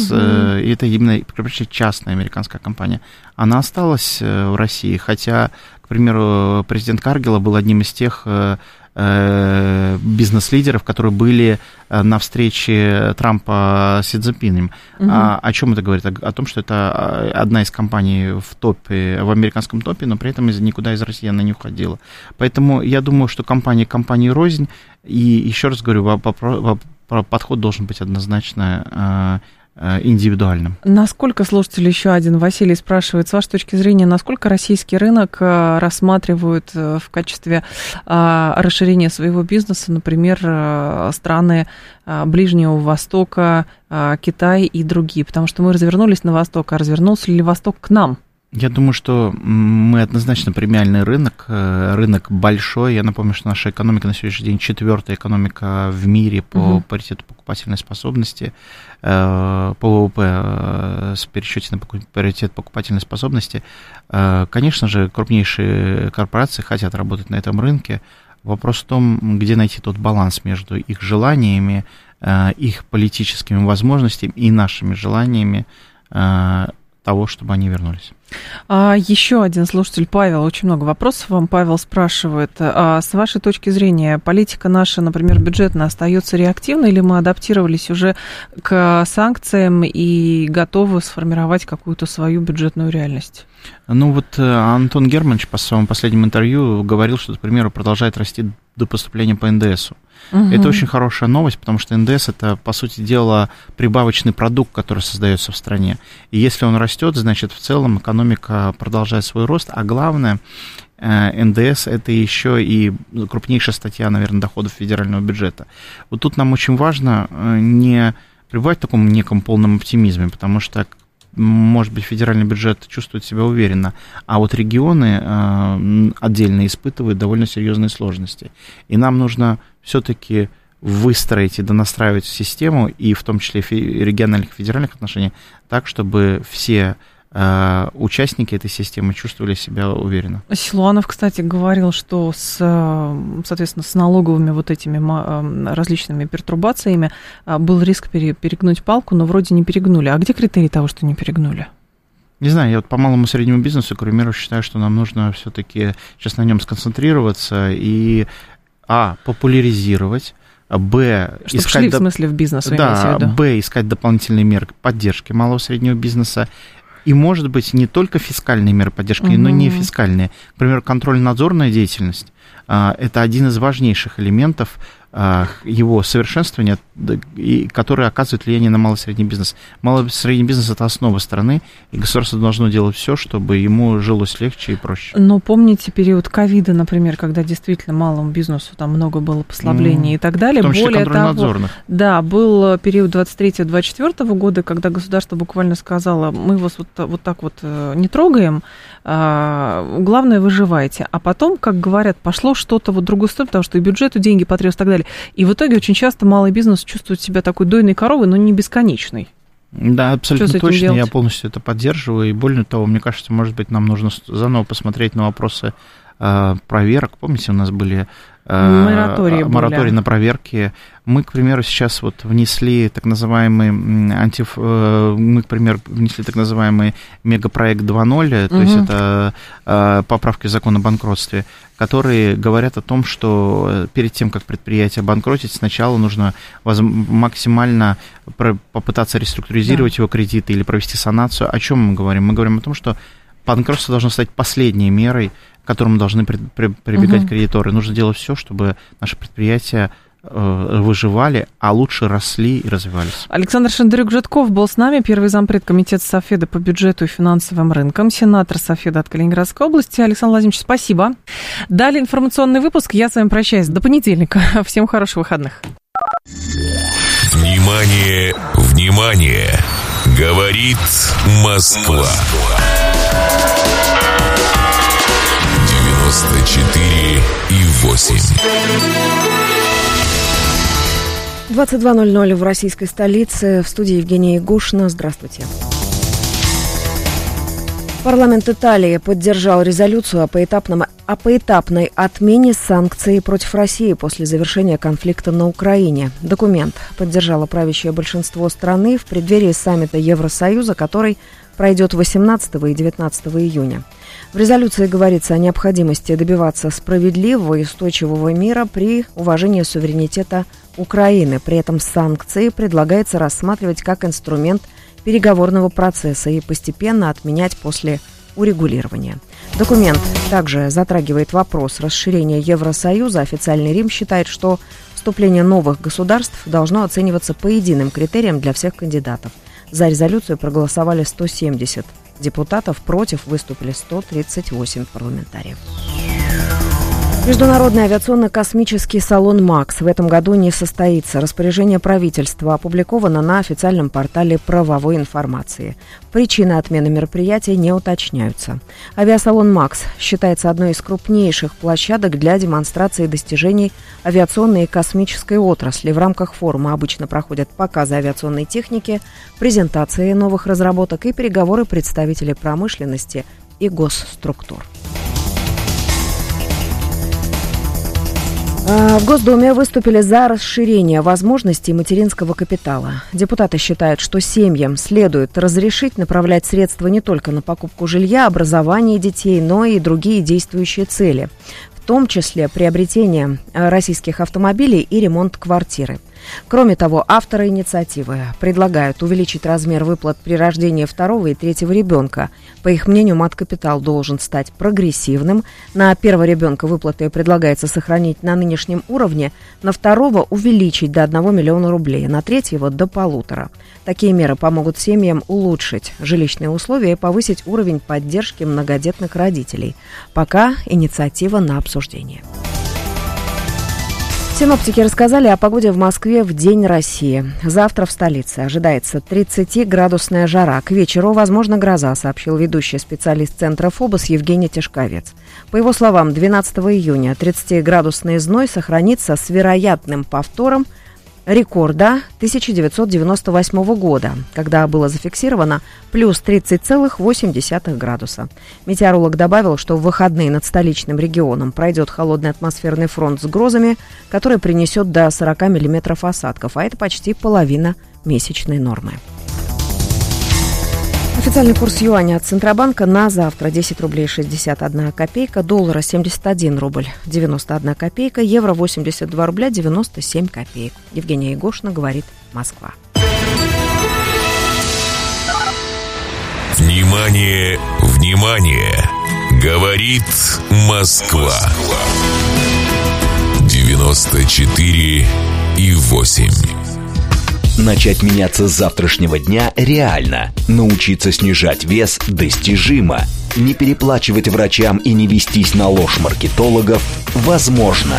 это именно частная американская компания, она осталась в России, хотя, к примеру, президент Каргила был одним из тех бизнес-лидеров, которые были на встрече Трампа с Си Цзиньпином. О чем это говорит? О том, что это одна из компаний в топе, в американском топе, но при этом никуда из России она не уходила. Поэтому я думаю, что компании рознь, и еще раз говорю, подход должен быть однозначно индивидуальным. Насколько, слушатель, еще один, Василий спрашивает, с вашей точки зрения, насколько российский рынок рассматривают в качестве расширения своего бизнеса, например, страны Ближнего Востока, Китай и другие? Потому что мы развернулись на Восток, а развернулся ли Восток к нам? Я думаю, что мы однозначно премиальный рынок, рынок большой. Я напомню, что наша экономика на сегодняшний день 4-я экономика в мире по паритету покупательной способности, по ВВП с пересчете на паритет покупательной способности. Конечно же, крупнейшие корпорации хотят работать на этом рынке. Вопрос в том, где найти тот баланс между их желаниями, их политическими возможностями и нашими желаниями того, чтобы они вернулись. Еще один слушатель, Павел, очень много вопросов вам. Павел спрашивает, с вашей точки зрения, политика наша, например, бюджетная, остается реактивной, или мы адаптировались уже к санкциям и готовы сформировать какую-то свою бюджетную реальность? Ну вот Антон Германович по своему последнему интервью говорил, что, к примеру, продолжает расти до поступления по НДСу. Это очень хорошая новость, потому что НДС – это, по сути дела, прибавочный продукт, который создается в стране. И если он растет, значит, в целом экономика продолжает свой рост, а главное, НДС – это еще и крупнейшая статья, наверное, доходов федерального бюджета. Вот тут нам очень важно не пребывать в таком неком полном оптимизме, потому что, может быть, федеральный бюджет чувствует себя уверенно, а вот регионы отдельно испытывают довольно серьезные сложности. И нам нужно все-таки выстроить и донастраивать систему, и в том числе региональных и федеральных отношений, так, чтобы все участники этой системы чувствовали себя уверенно. Силуанов, кстати, говорил, что соответственно, с налоговыми вот этими различными пертурбациями был риск перегнуть палку, но вроде не перегнули. А где критерий того, что не перегнули? Не знаю, я вот по малому и среднему бизнесу, к примеру, считаю, что нам нужно все-таки сейчас на нем сконцентрироваться и популяризировать, чтобы шли, в смысле, в бизнес, вы имеете в виду? Искать дополнительные меры поддержки малого и среднего бизнеса. И, может быть, не только фискальные меры поддержки, но не фискальные. К примеру, контрольно-надзорная деятельность – это один из важнейших элементов его совершенствования, который оказывает влияние на малый и средний бизнес. Малый и средний бизнес – это основа страны, и государство должно делать все, чтобы ему жилось легче и проще. Но помните период ковида, например, когда действительно малому бизнесу там много было послаблений и так далее. В том числе контрольно-надзорных. Да, был период 23-24 года, когда государство буквально сказало, мы вас вот так вот не трогаем, главное, выживайте. А потом, как говорят, пошло что-то в другую сторону, потому что и бюджету деньги потребуются и так далее. И в итоге очень часто малый бизнес чувствует себя такой дойной коровой, но не бесконечной. Да, абсолютно точно, я полностью это поддерживаю. И более того, мне кажется, может быть, нам нужно заново посмотреть на вопросы проверок. Помните, у нас были моратории на проверки. Мы, к примеру, сейчас вот внесли так называемый мегапроект 2.0, то есть это поправки в закон о банкротстве, которые говорят о том, что перед тем, как предприятие банкротить, сначала нужно максимально попытаться реструктуризировать его кредиты или провести санацию. О чем мы говорим? Мы говорим о том, что банкротство должно стать последней мерой, к которому должны прибегать кредиторы. Нужно делать все, чтобы наши предприятия выживали, а лучше росли и развивались. Александр Шендерюк-Житков был с нами, первый зампред комитета Софеда по бюджету и финансовым рынкам, сенатор Софеда от Калининградской области. Александр Владимирович, спасибо. Далее информационный выпуск. Я с вами прощаюсь до понедельника. Всем хороших выходных. Внимание, внимание! Говорит Москва. 94,8. 22:00 в российской столице. В студии Евгения Ягушина. Здравствуйте. Парламент Италии поддержал резолюцию о поэтапном О поэтапной отмене санкций против России после завершения конфликта на Украине. Документ поддержало правящее большинство страны в преддверии саммита Евросоюза, который пройдет 18 и 19 июня. В резолюции говорится о необходимости добиваться справедливого и устойчивого мира при уважении суверенитета Украины. При этом санкции предлагается рассматривать как инструмент переговорного процесса и постепенно отменять после урегулирования. Документ также затрагивает вопрос расширения Евросоюза. Официальный Рим считает, что вступление новых государств должно оцениваться по единым критериям для всех кандидатов. За резолюцию проголосовали 170 депутатов, против выступили 138 парламентариев. Международный авиационно-космический салон «МАКС» в этом году не состоится. Распоряжение правительства опубликовано на официальном портале правовой информации. Причины отмены мероприятия не уточняются. Авиасалон «МАКС» считается одной из крупнейших площадок для демонстрации достижений авиационной и космической отрасли. В рамках форума обычно проходят показы авиационной техники, презентации новых разработок и переговоры представителей промышленности и госструктур. В Госдуме выступили за расширение возможностей материнского капитала. Депутаты считают, что семьям следует разрешить направлять средства не только на покупку жилья, образование детей, но и другие действующие цели, в том числе приобретение российских автомобилей и ремонт квартиры. Кроме того, авторы инициативы предлагают увеличить размер выплат при рождении второго и третьего ребенка. По их мнению, мат-капитал должен стать прогрессивным. На первого ребенка выплаты предлагается сохранить на нынешнем уровне, на второго увеличить до 1 миллиона рублей, на третьего до 1,5. Такие меры помогут семьям улучшить жилищные условия и повысить уровень поддержки многодетных родителей. Пока инициатива на обсуждении. Синоптики рассказали о погоде в Москве в День России. Завтра в столице ожидается 30-градусная жара. К вечеру возможна гроза, сообщил ведущий специалист Центра ФОБОС Евгений Тишковец. По его словам, 12 июня 30-градусный зной сохранится с вероятным повтором рекорда 1998 года, когда было зафиксировано плюс 30,8 градуса. Метеоролог добавил, что в выходные над столичным регионом пройдет холодный атмосферный фронт с грозами, который принесет до 40 миллиметров осадков, а это почти половина месячной нормы. Официальный курс юаня от Центробанка на завтра: 10 рублей 61 копейка, доллара 71 рубль 91 копейка, евро 82 рубля 97 копеек. Евгения Егошина, говорит Москва. Внимание, внимание! Говорит Москва. 94,8. Начать меняться с завтрашнего дня реально. Научиться снижать вес достижимо. Не переплачивать врачам и не вестись на ложь маркетологов возможно.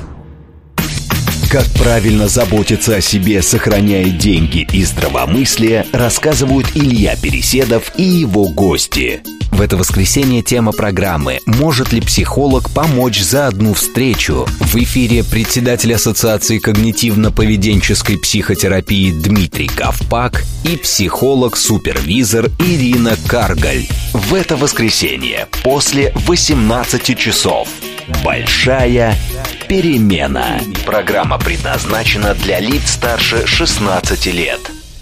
Как правильно заботиться о себе, сохраняя деньги и здравомыслие, рассказывают Илья Переседов и его гости. В это воскресенье тема программы «Может ли психолог помочь за одну встречу?». В эфире председатель Ассоциации когнитивно-поведенческой психотерапии Дмитрий Ковпак и психолог-супервизор Ирина Каргаль. В это воскресенье после 18 часов. Большая перемена. Программа предназначена для лиц старше 16 лет.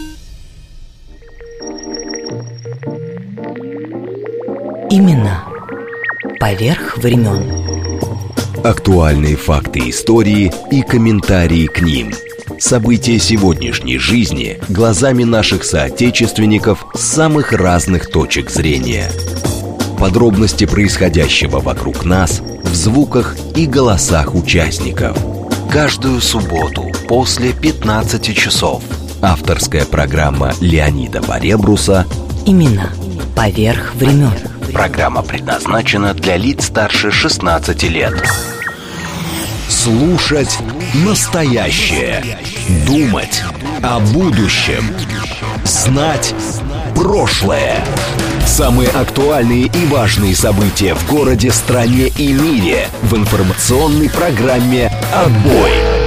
Именно поверх времен. Актуальные факты истории и комментарии к ним. События сегодняшней жизни глазами наших соотечественников с самых разных точек зрения. Подробности происходящего вокруг нас в звуках и голосах участников. Каждую субботу после 15 часов. Авторская программа Леонида Баребруса Именно поверх времен. Программа предназначена для лиц старше 16 лет. Слушать настоящее. Думать о будущем. Знать прошлое. Самые актуальные и важные события в городе, стране и мире в информационной программе «Отбой».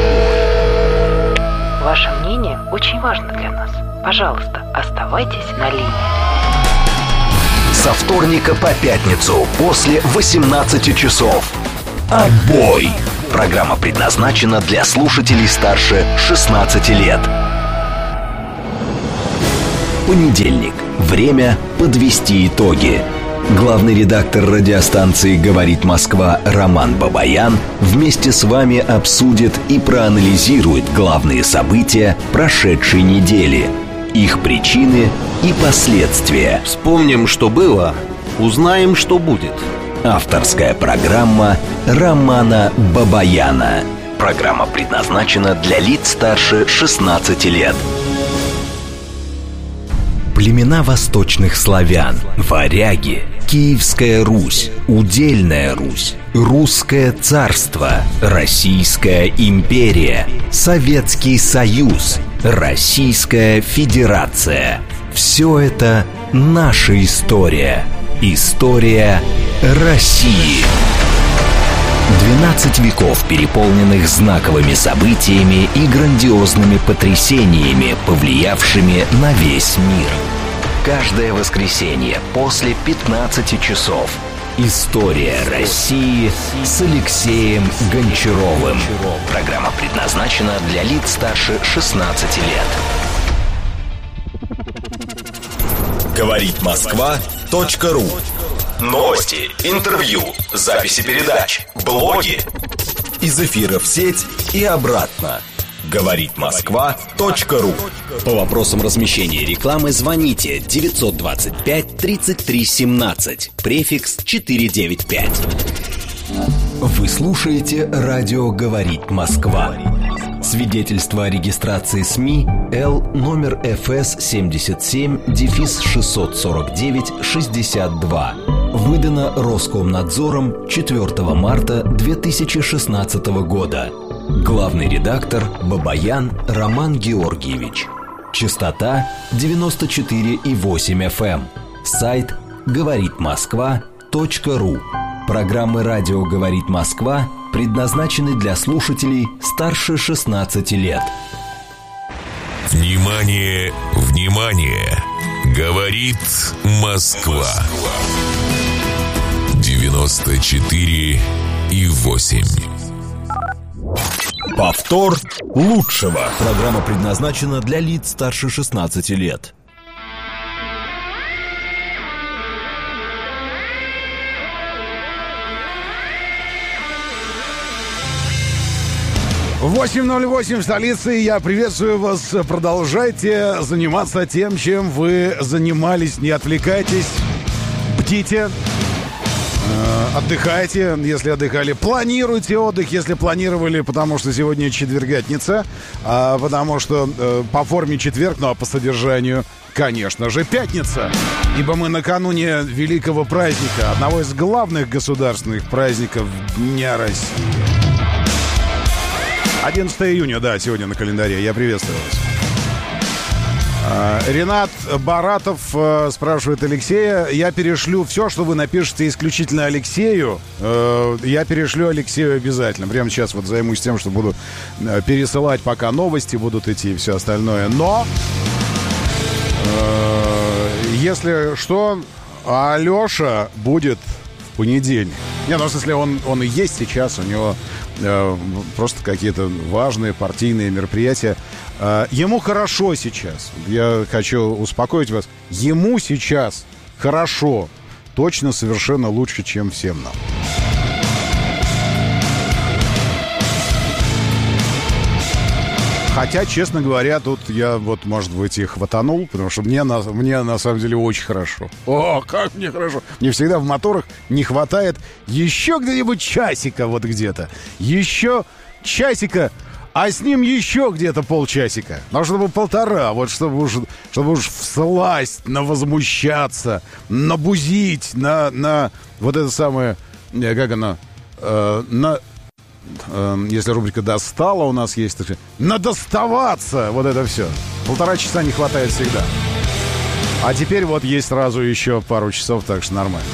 Ваше мнение очень важно для нас. Пожалуйста, оставайтесь на линии. со вторника по пятницу после 18 часов. Отбой! Программа предназначена для слушателей старше 16 лет. Понедельник. Время подвести итоги. Главный редактор радиостанции «Говорит Москва» Роман Бабаян вместе с вами обсудит и проанализирует главные события прошедшей недели, их причины и последствия. Вспомним, что было, узнаем, что будет. Авторская программа Романа Бабаяна. Программа предназначена для лиц старше 16 лет. Племена восточных славян, варяги, Киевская Русь, Удельная Русь, Русское царство, Российская империя, Советский Союз, Российская Федерация. Все это наша история. История России. 12 веков, переполненных знаковыми событиями и грандиозными потрясениями, повлиявшими на весь мир. Каждое воскресенье после 15 часов. История России с Алексеем Гончаровым. Программа предназначена для лиц старше 16 лет. Говорит Москва.ру. Новости, интервью, записи передач, блоги. Из эфира в сеть и обратно. Говорит Москва.ру. По вопросам размещения рекламы звоните 925 33 17, префикс 495. Вы слушаете радио «Говорит Москва». Свидетельство о регистрации СМИ Л номер ФС 77-649-62. Выдано Роскомнадзором 4 марта 2016 года. Главный редактор Бабаян Роман Георгиевич. Частота 94,8 FM. Сайт говоритмосква.ру. Программы радио «Говорит Москва» предназначены для слушателей старше 16 лет. Внимание, внимание! Говорит Москва. 94,8. Повтор лучшего. Программа предназначена для лиц старше 16 лет. 8:08 в столице. Я приветствую вас. Продолжайте заниматься тем, чем вы занимались. Не отвлекайтесь. Бдите. Отдыхайте, если отдыхали. Планируйте отдых, если планировали, потому что сегодня четвергятница. Потому что по форме четверг, ну а по содержанию, конечно же, пятница. Ибо мы накануне великого праздника, одного из главных государственных праздников Дня России. 11 июня, да, сегодня на календаре. Я приветствую вас. Ренат Баратов спрашивает Алексея. Я перешлю все, что вы напишете исключительно Алексею. Я перешлю Алексею обязательно. Прямо сейчас вот займусь тем, что буду пересылать, пока новости будут идти и все остальное. Но, если что, Алеша будет в понедельник. Не, ну, в смысле, он и есть сейчас. У него просто какие-то важные партийные мероприятия. Ему хорошо сейчас. Я хочу успокоить вас. Ему сейчас хорошо. Точно совершенно лучше, чем всем нам. Хотя, честно говоря, тут я вот, может быть, и хватанул, потому что мне на самом деле очень хорошо. О, как мне хорошо. Мне всегда в моторах не хватает еще где-нибудь часика вот где-то. Еще часика, а с ним еще где-то полчасика. Ну, чтобы полтора, вот чтобы уж всласть, навозмущаться, набузить, на вот это самое, как оно, если рубрика «Достала» у нас есть, так надоставаться, вот это все. Полтора часа не хватает всегда. А теперь вот есть сразу еще пару часов, так что нормально.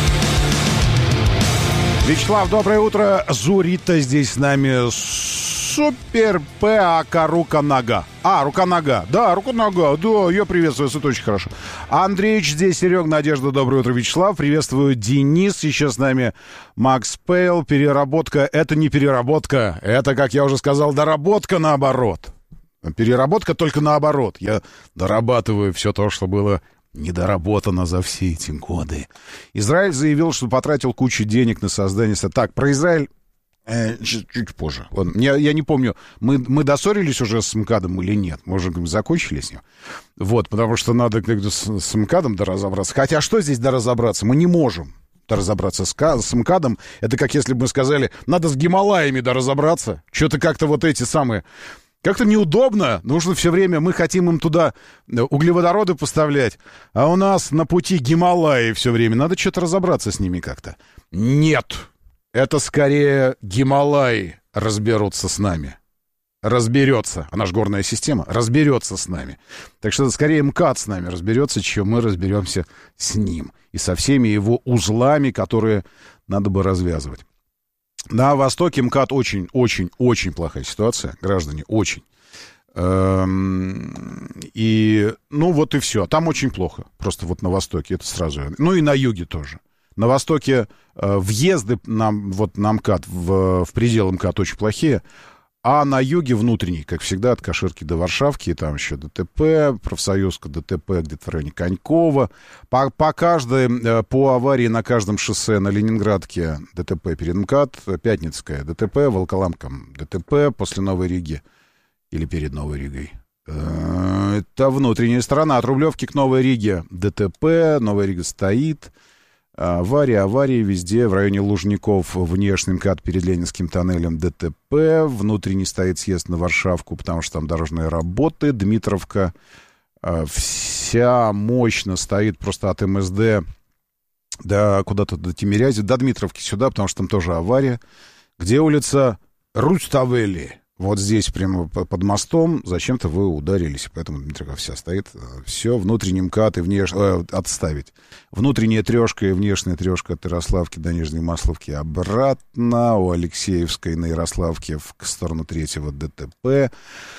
Вячеслав, доброе утро. Зурита здесь с нами. Супер ПАК рука-нога. Рука-нога. Да, рука-нога. Да, я приветствую, это очень хорошо. Андреевич здесь, Серега, Надежда, доброе утро, Вячеслав. Приветствую, Денис. Еще с нами Макс Пейл. Переработка — это не переработка. Это, как я уже сказал, доработка наоборот. Переработка только наоборот. Я дорабатываю все то, что было недоработано за все эти годы. Израиль заявил, что потратил кучу денег на создание... Так, про Израиль... Чуть позже. Ладно, я не помню, мы доссорились уже с МКАДом или нет. Может, закончили с ним. Вот, потому что надо с МКАДом доразобраться. Хотя что здесь доразобраться? Мы не можем доразобраться с МКАДом. Это как если бы мы сказали, надо с Гималаями доразобраться. Что-то как-то вот эти самые... Как-то неудобно. Нужно все время, мы хотим им туда углеводороды поставлять. А у нас на пути Гималаи все время. Надо что-то разобраться с ними как-то. Нет. Это скорее Гималаи разберутся с нами. Разберется. Она же горная система. Разберется с нами. Так что это скорее МКАД с нами разберется, чем мы разберемся с ним. И со всеми его узлами, которые надо бы развязывать. На Востоке МКАД очень плохая ситуация. Граждане, очень. И, вот и все. Там очень плохо. Просто вот на Востоке. Это сразу. Ну и на юге тоже. На Востоке въезды на МКАД, в пределы МКАД очень плохие, а на юге внутренний, как всегда, от Каширки до Варшавки, там еще ДТП, профсоюзка ДТП где-то в районе Конькова. По аварии на каждом шоссе на Ленинградке ДТП перед МКАД, Пятницкая ДТП, Волоколамка ДТП после Новой Риги или перед Новой Ригой. Это внутренняя сторона. От Рублевки к Новой Риге ДТП, Новая Рига стоит. Аварии везде, в районе Лужников, внешний МКАД перед Ленинским тоннелем ДТП, внутренний стоит съезд на Варшавку, потому что там дорожные работы, Дмитровка вся мощно стоит просто от МСД куда-то до Тимирязи, до Дмитровки сюда, потому что там тоже авария. Где улица Руставели? Вот здесь, прямо под мостом, зачем-то вы ударились, поэтому Дмитровка вся стоит. Все, внутренний МКАД и отставить. Внутренняя трешка и внешняя трешка от Ярославки до Нижней Масловки обратно. У Алексеевской на Ярославке в сторону 3-го ДТП.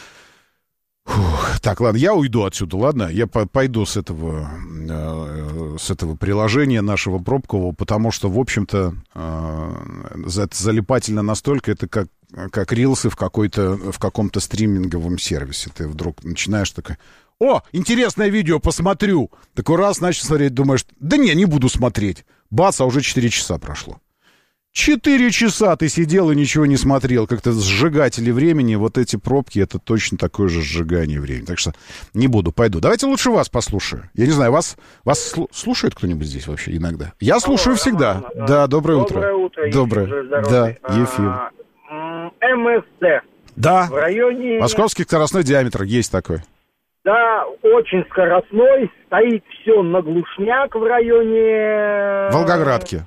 Так, ладно, я уйду отсюда, ладно? Я пойду с этого приложения нашего пробкового, потому что, в общем-то, залипательно настолько, это как рилсы в каком-то стриминговом сервисе. Ты вдруг начинаешь такой: о, интересное видео, посмотрю. Такой раз начал смотреть, думаешь, да не буду смотреть. Бац, а уже 4 часа прошло. 4 часа ты сидел и ничего не смотрел. Как-то сжигатели времени, вот эти пробки, это точно такое же сжигание времени. Так что не буду, пойду. Давайте лучше вас послушаю. Я не знаю, вас слушает кто-нибудь здесь вообще иногда? Я слушаю всегда. Да, доброе утро. Доброе утро. Доброе. Да, Ефим. МСД. Да, в районе... Московский скоростной диаметр, есть такой. Да, очень скоростной, стоит все на глушняк в районе... Волгоградки.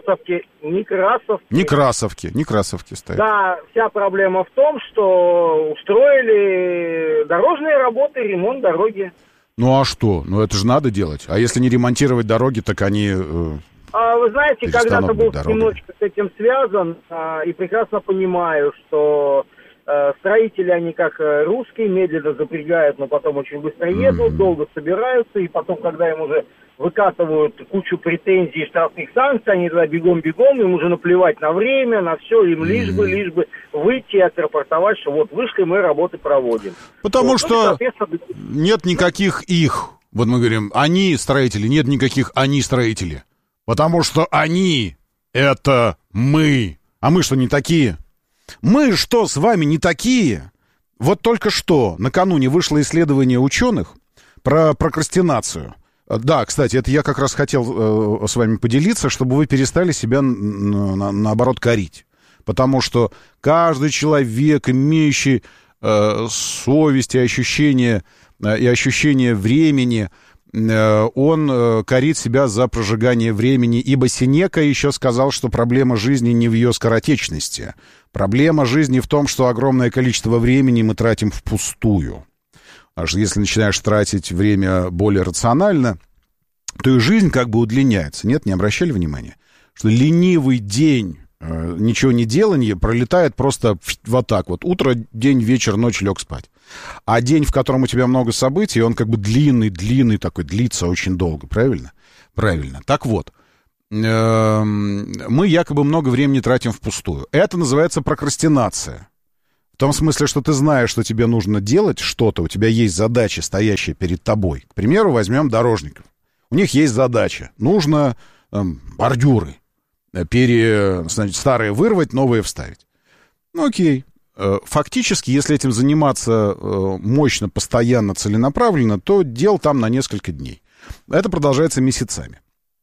Некрасовки стоит. Да, вся проблема в том, что устроили дорожные работы, ремонт дороги. Ну а что? Ну это же надо делать. А если не ремонтировать дороги, так они... Вы знаете, когда-то был немножечко с этим связан, и прекрасно понимаю, что... Строители, они как русские, медленно запрягают, но потом очень быстро едут, долго собираются, и потом, когда им уже выкатывают кучу претензий и штрафных санкций, они тогда бегом-бегом, им уже наплевать на время, на все, им лишь бы выйти и отрапортовать, что вот вышли, мы работы проводим. Потому что нет никаких их, вот мы говорим, они строители, нет никаких они строители, потому что они — это мы, а мы что, не такие? Мы что, с вами не такие? Вот только что накануне вышло исследование ученых про прокрастинацию. Да, кстати, это я как раз хотел с вами поделиться, чтобы вы перестали себя, наоборот, корить. Потому что каждый человек, имеющий совесть и ощущение времени, он корит себя за прожигание времени, ибо Сенека еще сказал, что проблема жизни не в ее скоротечности. Проблема жизни в том, что огромное количество времени мы тратим впустую. Потому что если начинаешь тратить время более рационально, то и жизнь как бы удлиняется. Нет, не обращали внимания? Что ленивый день ничего не деланье пролетает просто вот так вот. Утро, день, вечер, ночь, лег спать. А день, в котором у тебя много событий, он как бы длинный такой, длится очень долго, правильно? Правильно. Так вот, мы якобы много времени тратим впустую. Это называется прокрастинация. В том смысле, что ты знаешь, что тебе нужно делать что-то, у тебя есть задача, стоящая перед тобой. К примеру, возьмем дорожников. У них есть задача. Нужно бордюры. Старые вырвать, новые вставить. Ну, окей. Фактически, если этим заниматься мощно, постоянно, целенаправленно, то дел там на несколько дней. Это продолжается месяцами.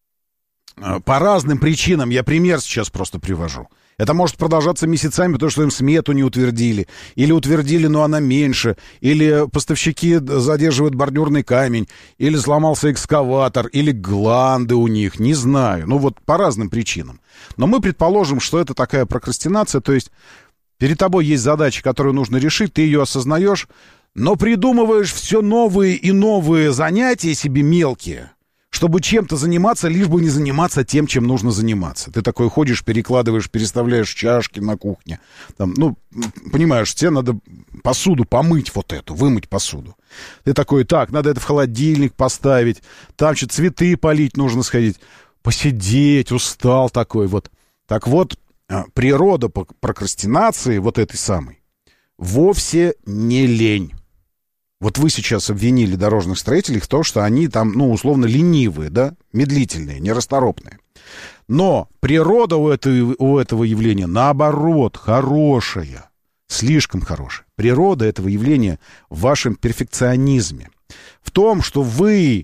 По разным причинам, я пример сейчас просто привожу. Это может продолжаться месяцами, потому что им смету не утвердили. Или утвердили, но она меньше. Или поставщики задерживают бордюрный камень. Или сломался экскаватор. Или гланды у них. Не знаю. Ну вот по разным причинам. Но мы предположим, что это такая прокрастинация. То есть перед тобой есть задача, которую нужно решить. Ты ее осознаешь. Но придумываешь все новые и новые занятия себе мелкие, чтобы чем-то заниматься, лишь бы не заниматься тем, чем нужно заниматься. Ты такой ходишь, перекладываешь, переставляешь чашки на кухне. Там, ну, понимаешь, тебе надо посуду помыть вот эту, вымыть посуду. Ты такой, так, надо это в холодильник поставить, там что-то цветы полить нужно сходить, посидеть, устал такой вот. Так вот, природа прокрастинации вот этой самой вовсе не лень. Вот вы сейчас обвинили дорожных строителей в том, что они там, ну, условно, ленивые, да, медлительные, нерасторопные. Но природа у этого явления, наоборот, хорошая, слишком хорошая. Природа этого явления в вашем перфекционизме. В том, что мы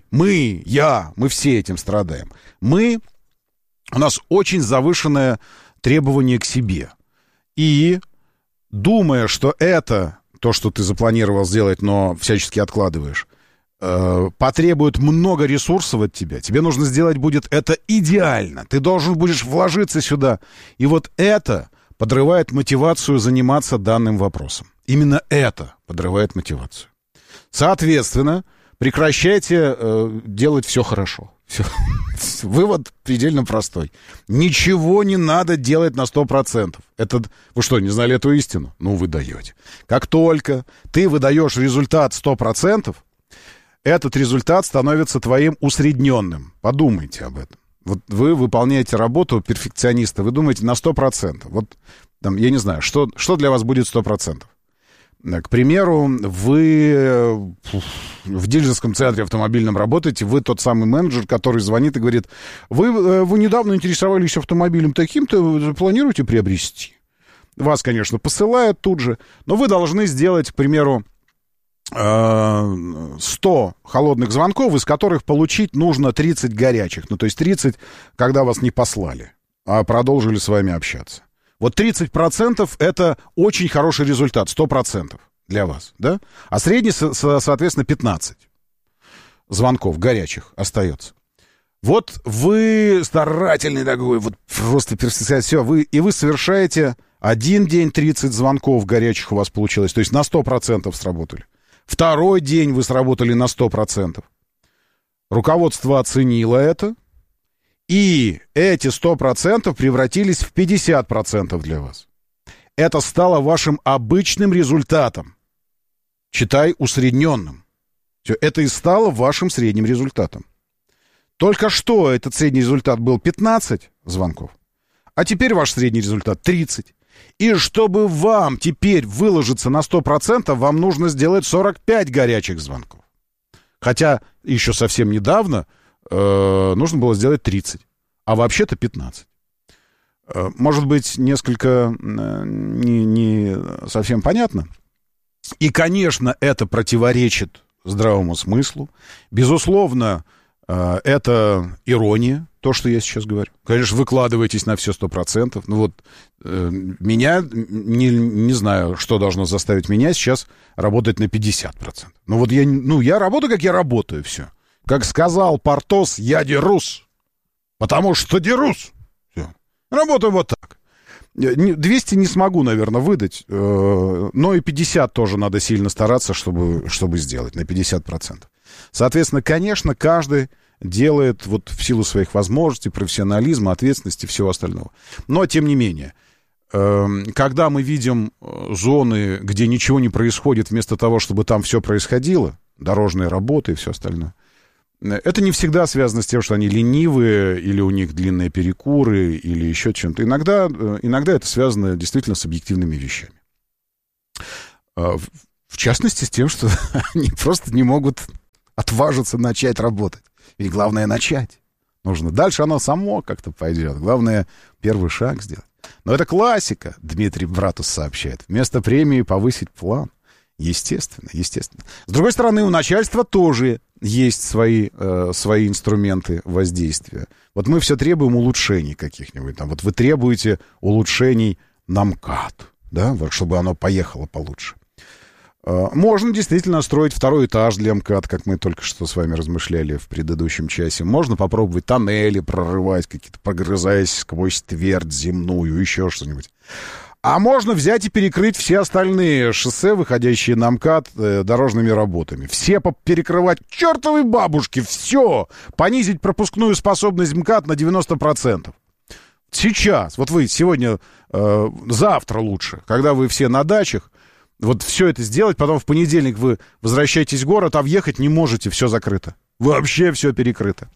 все этим страдаем. У нас очень завышенное требование к себе. И, думая, что это... то, что ты запланировал сделать, но всячески откладываешь, потребует много ресурсов от тебя. Тебе нужно сделать будет это идеально. Ты должен будешь вложиться сюда. И вот это подрывает мотивацию заниматься данным вопросом. Именно это подрывает мотивацию. Соответственно, прекращайте делать все хорошо. Все. Вывод предельно простой. Ничего не надо делать на 100%. Это, вы что, не знали эту истину? Ну, вы даете. Как только ты выдаешь результат 100%, этот результат становится твоим усредненным. Подумайте об этом. Вот вы выполняете работу перфекциониста, вы думаете на 100%. Вот, там, я не знаю, что для вас будет 100%. К примеру, вы в дилерском центре автомобильном работаете, вы тот самый менеджер, который звонит и говорит, вы недавно интересовались автомобилем таким-то, планируете приобрести? Вас, конечно, посылают тут же, но вы должны сделать, к примеру, 100 холодных звонков, из которых получить нужно 30 горячих. Ну, то есть 30, когда вас не послали, а продолжили с вами общаться. Вот 30% это очень хороший результат, 100% для вас, да? А средний, соответственно, 15 звонков горячих остается. Вот вы старательный такой, вот просто все, вы совершаете один день 30 звонков горячих у вас получилось, то есть на 100% сработали. Второй день вы сработали на 100%. Руководство оценило это. И эти 100% превратились в 50% для вас. Это стало вашим обычным результатом. Читай, усредненным. Все, это и стало вашим средним результатом. Только что этот средний результат был 15 звонков, а теперь ваш средний результат 30. И чтобы вам теперь выложиться на 100%, вам нужно сделать 45 горячих звонков. Хотя еще совсем недавно... нужно было сделать 30, а вообще-то 15. Может быть, несколько не совсем понятно. И, конечно, это противоречит здравому смыслу. Безусловно, это ирония, то, что я сейчас говорю. Конечно, выкладываетесь на все 100%. Ну вот меня, не знаю, что должно заставить меня сейчас работать на 50%. Ну вот я работаю, как я работаю, все. Как сказал Портос, я дерусь, потому что дерусь. Все. Работаю вот так. 200 не смогу, наверное, выдать, но и 50 тоже надо сильно стараться, чтобы сделать на 50%. Соответственно, конечно, каждый делает вот в силу своих возможностей, профессионализма, ответственности и всего остального. Но, тем не менее, когда мы видим зоны, где ничего не происходит, вместо того, чтобы там все происходило, дорожные работы и все остальное, это не всегда связано с тем, что они ленивые, или у них длинные перекуры, или еще чем-то. Иногда это связано действительно с объективными вещами. В частности, с тем, что они просто не могут отважиться начать работать. Ведь главное начать. Нужно. Дальше оно само как-то пойдет. Главное, первый шаг сделать. Но это классика, Дмитрий Братус сообщает. Вместо премии повысить план. Естественно, естественно. С другой стороны, у начальства тоже есть свои инструменты воздействия. Вот мы все требуем улучшений каких-нибудь. Там, вот вы требуете улучшений на МКАД, да, чтобы оно поехало получше. Можно действительно строить второй этаж для МКАД, как мы только что с вами размышляли в предыдущем часе. Можно попробовать тоннели прорывать, какие-то прогрызаясь сквозь твердь земную, еще что-нибудь. А можно взять и перекрыть все остальные шоссе, выходящие на МКАД, дорожными работами. Все перекрывать к чертовой бабушке, все. Понизить пропускную способность МКАД на 90%. Сейчас, вот вы сегодня, завтра лучше, когда вы все на дачах, вот все это сделать, потом в понедельник вы возвращаетесь в город, а въехать не можете, все закрыто. Вообще все перекрыто.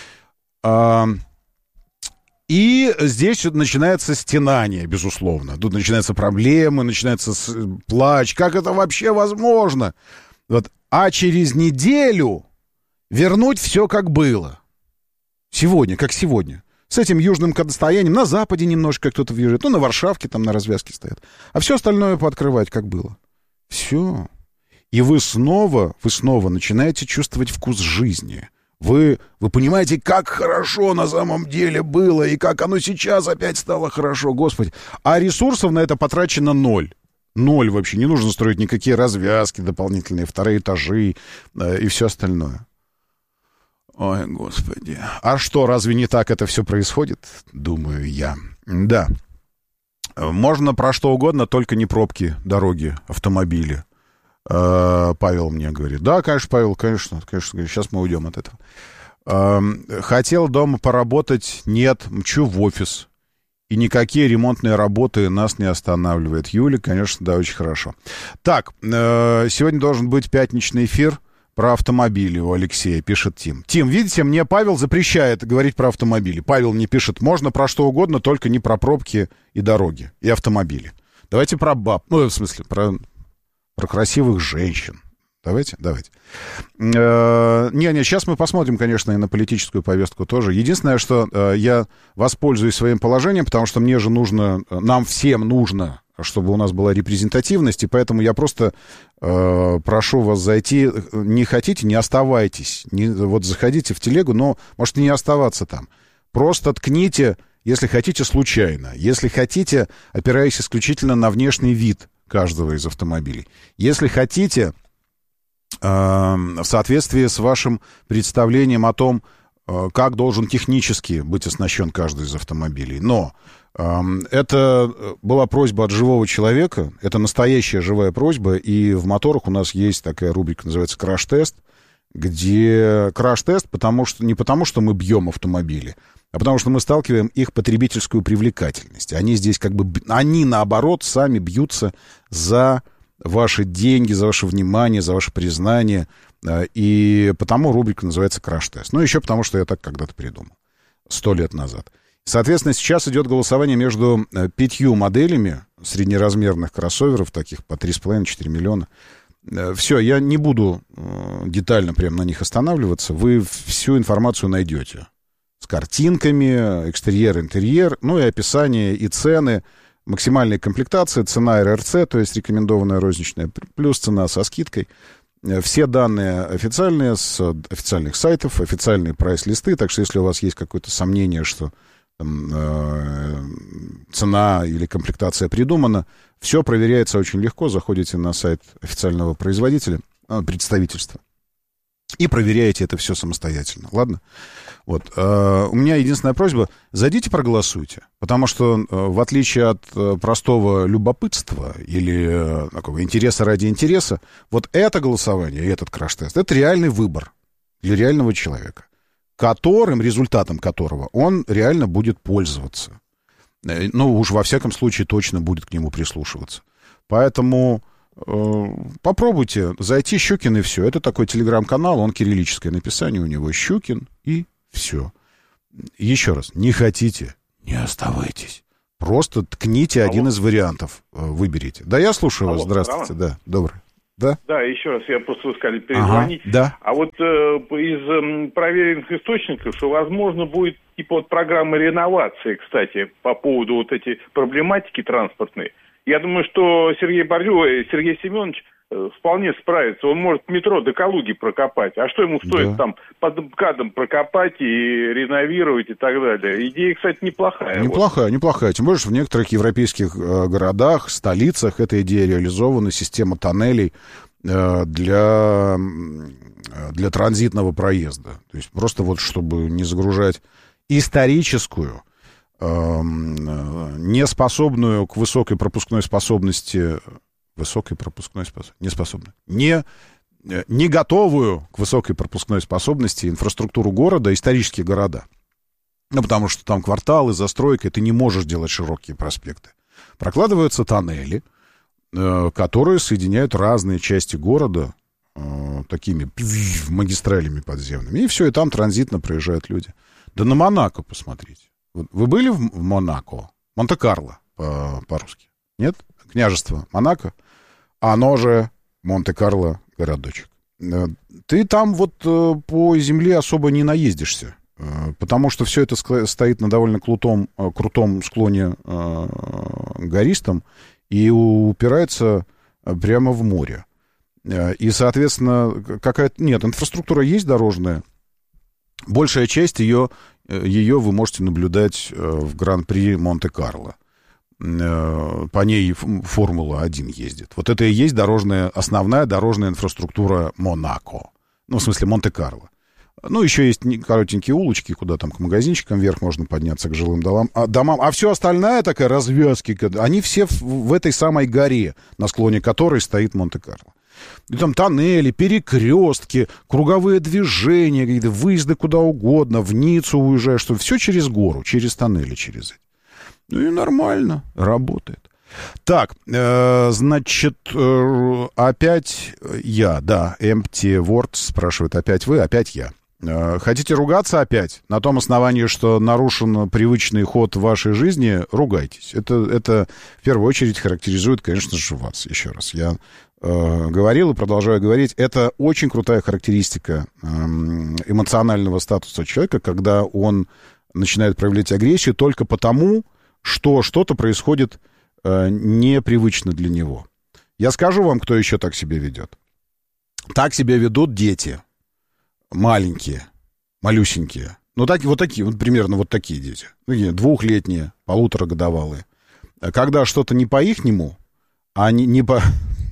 И здесь начинается стенание, безусловно. Тут начинаются проблемы, начинается плач. Как это вообще возможно? Вот. А через неделю вернуть все как было. Сегодня, как сегодня. С этим южным достоянием. На западе немножко кто-то въезжает. Ну, на Варшавке там на развязке стоят. А все остальное пооткрывать, как было. Все. И вы снова начинаете чувствовать вкус жизни. Вы понимаете, как хорошо на самом деле было, и как оно сейчас опять стало хорошо, Господи. А ресурсов на это потрачено 0. 0 вообще. Не нужно строить никакие развязки дополнительные, вторые этажи и все остальное. Ой, Господи. А что, разве не так это все происходит? Думаю я. Да. Можно про что угодно, только не пробки, дороги, автомобили. Павел мне говорит. Да, конечно, Павел, конечно. Сейчас мы уйдем от этого. Хотел дома поработать. Нет, мчу в офис. И никакие ремонтные работы нас не останавливают. Юля, конечно, да, очень хорошо. Так, сегодня должен быть пятничный эфир про автомобили у Алексея, пишет Тим. Тим, видите, мне Павел запрещает говорить про автомобили. Павел мне пишет, можно про что угодно, только не про пробки и дороги, и автомобили. Давайте про баб, ну, в смысле, про красивых женщин. Давайте. Сейчас мы посмотрим, конечно, и на политическую повестку тоже. Единственное, что я воспользуюсь своим положением, потому что мне же нужно, нам всем нужно, чтобы у нас была репрезентативность, и поэтому я просто прошу вас зайти. Не хотите, не оставайтесь. Вот заходите в телегу, но можете не оставаться там. Просто ткните, если хотите, случайно. Если хотите, опираясь исключительно на внешний вид каждого из автомобилей. Если хотите, в соответствии с вашим представлением о том, как должен технически быть оснащен каждый из автомобилей. Но это была просьба от живого человека, это настоящая живая просьба, и в моторах у нас есть такая рубрика, называется «Краш-тест», где краш-тест не потому, что мы бьем автомобили, а потому что мы сталкиваем их потребительскую привлекательность. Они здесь они наоборот сами бьются за ваши деньги, за ваше внимание, за ваше признание. И потому рубрика называется «Краш-тест». Ну, еще потому, что я так когда-то придумал, 100 лет назад. Соответственно, сейчас идет голосование между 5 моделями среднеразмерных кроссоверов, таких по 3,5-4 миллиона. Все, я не буду детально прямо на них останавливаться. Вы всю информацию найдете. С картинками, экстерьер, интерьер, ну и описание, и цены. Максимальная комплектация, цена РРЦ, то есть рекомендованная розничная, плюс цена со скидкой. Все данные официальные, с официальных сайтов, официальные прайс-листы. Так что если у вас есть какое-то сомнение, что цена или комплектация придумана, все проверяется очень легко. Заходите на сайт официального производителя, представительства, и проверяете это все самостоятельно. Ладно? Вот. У меня единственная просьба: зайдите, проголосуйте. Потому что, в отличие от простого любопытства или такого интереса ради интереса, вот это голосование и этот краш-тест — это реальный выбор для реального человека. результатом которого он реально будет пользоваться. Ну, уж во всяком случае точно будет к нему прислушиваться. Поэтому попробуйте зайти, Щукин и все. Это такой телеграм-канал, он кириллическое написание у него, Щукин и все. Еще раз, не хотите, не оставайтесь. Просто ткните один из вариантов, выберите. Да, я слушаю вас, здравствуйте, да, добрый. Да? Да, еще раз, я просто, вы сказали, перезвонить. Да. А вот из проверенных источников, что, возможно, будет типа вот программы реновации, кстати, по поводу вот этой проблематики транспортной. Я думаю, что Сергей Семенович вполне справится. Он может метро до Калуги прокопать. А что ему стоит там под МКАДом прокопать и реновировать и так далее? Идея, кстати, неплохая. Неплохая. Тем более, что в некоторых европейских городах, столицах эта идея реализована, система тоннелей для транзитного проезда. То есть просто вот, чтобы не загружать историческую, неспособную к высокой пропускной способности, не готовую к высокой пропускной способности инфраструктуру города, исторические города. Ну, потому что там кварталы, застройка, и ты не можешь делать широкие проспекты. Прокладываются тоннели, которые соединяют разные части города такими магистралями подземными. И все, и там транзитно проезжают люди. Да на Монако посмотрите. Вы были в Монако? Монте-Карло по-русски. Нет? Княжество Монако. Оно же Монте-Карло городочек. Ты там вот по земле особо не наездишься, потому что все это стоит на довольно крутом склоне гористом и упирается прямо в море. И, соответственно, инфраструктура есть дорожная. Большая часть ее вы можете наблюдать в Гран-при Монте-Карло. По ней Формула-1 ездит. Вот это и есть основная дорожная инфраструктура Монако. Ну, в смысле, Монте-Карло. Ну, еще есть коротенькие улочки, куда там к магазинчикам вверх можно подняться, к жилым домам. А все остальное такая развязки, они все в этой самой горе, на склоне которой стоит Монте-Карло. И там тоннели, перекрестки, круговые движения, какие-то выезды куда угодно, в Ниццу уезжаешь, что все через гору, через тоннели, через эти. Ну и нормально, работает. Так, значит, опять я, да, Empty Words спрашивает, опять вы, опять я. Хотите ругаться опять? На том основании, что нарушен привычный ход вашей жизни, ругайтесь. Это в первую очередь характеризует, конечно же, вас. Еще раз, я говорил и продолжаю говорить, это очень крутая характеристика эмоционального статуса человека, когда он начинает проявлять агрессию только потому, что что-то происходит непривычно для него. Я скажу вам, кто еще так себя ведет. Так себя ведут дети. Маленькие, малюсенькие. Ну, вот такие, вот примерно вот такие дети. Двухлетние, полуторагодовалые. Когда что-то не по-ихнему, а не по...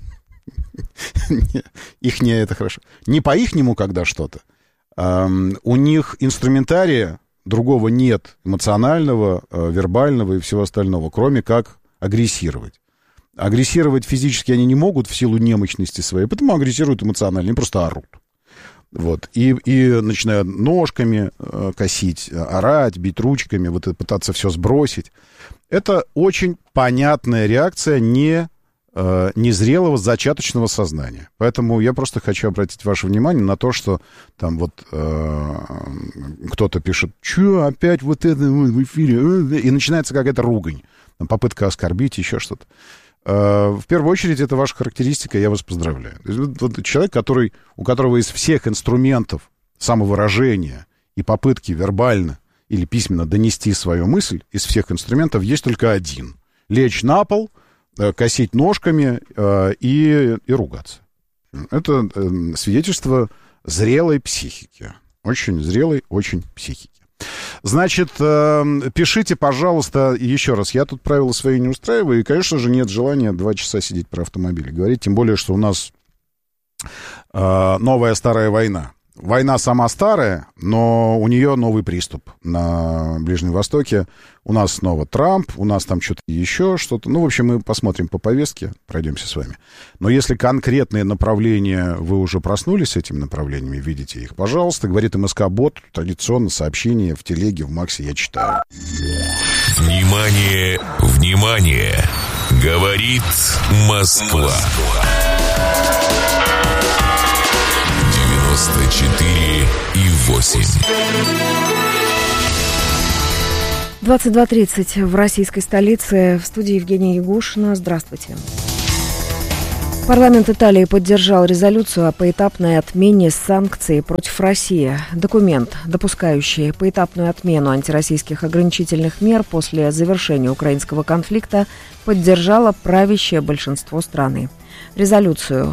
Ихнее это хорошо. Не по-ихнему, когда что-то. У них инструментария другого нет, эмоционального, вербального и всего остального, кроме как агрессировать. Агрессировать физически они не могут в силу немощности своей, поэтому агрессируют эмоционально, они просто орут. Вот. И начинают ножками косить, орать, бить ручками, вот, пытаться все сбросить. Это очень понятная реакция незрелого зачаточного сознания. Поэтому я просто хочу обратить ваше внимание на то, что там вот кто-то пишет, что опять вот это в эфире, и начинается какая-то ругань, попытка оскорбить, еще что-то. В первую очередь, это ваша характеристика, я вас поздравляю. Вот человек, у которого из всех инструментов самовыражения и попытки вербально или письменно донести свою мысль, из всех инструментов есть только один. Лечь на пол, косить ножками и ругаться. Это свидетельство зрелой психики. Очень зрелой, очень психики. Значит, пишите, пожалуйста, еще раз. Я тут правила свои не устраиваю. И, конечно же, нет желания 2 часа сидеть про автомобили говорить. Тем более, что у нас новая старая война. война сама старая, но у нее новый приступ на Ближнем Востоке. У нас снова Трамп, у нас там что-то еще, что-то. Ну, в общем, мы посмотрим по повестке, пройдемся с вами. Но если конкретные направления, вы уже проснулись с этими направлениями, видите их, пожалуйста, говорит МСК-бот, традиционно сообщения в телеге, в Максе я читаю. Внимание, внимание! Говорит Москва. 94,8. 22:30 в российской столице. В студии Евгения Ягушина. Здравствуйте. Парламент Италии поддержал резолюцию о поэтапной отмене санкций против России. Документ, допускающий поэтапную отмену антироссийских ограничительных мер после завершения украинского конфликта, поддержало правящее большинство страны. Резолюцию